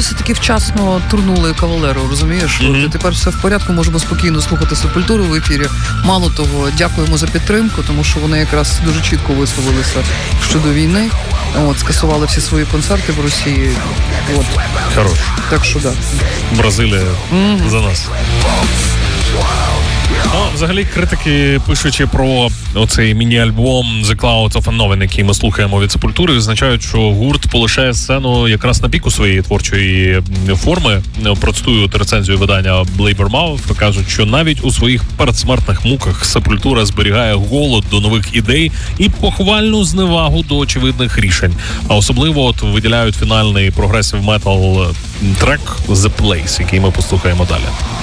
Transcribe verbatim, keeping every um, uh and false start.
все-таки вчасно турнули Кавалеру, розумієш? Mm-hmm. От, тепер все в порядку, можемо спокійно слухати Сепультуру в ефірі. Мало того, дякуємо за підтримку, тому що вони якраз дуже чітко висловилися щодо війни. От, скасували всі свої концерти в Росії. От. Хорош. Так що, да. Бразилія mm-hmm. за нас. Ну, взагалі, критики, пишучи про оцей міні-альбом The Clouds of Unknown, який ми слухаємо від Сепультури, визначають, що гурт полишає сцену якраз на піку своєї творчої форми. Процитують рецензію видання Blabbermouth, кажуть, що навіть у своїх передсмертних муках Сепультура зберігає голод до нових ідей і похвальну зневагу до очевидних рішень. А особливо от виділяють фінальний прогресив метал трек The Place, який ми послухаємо далі.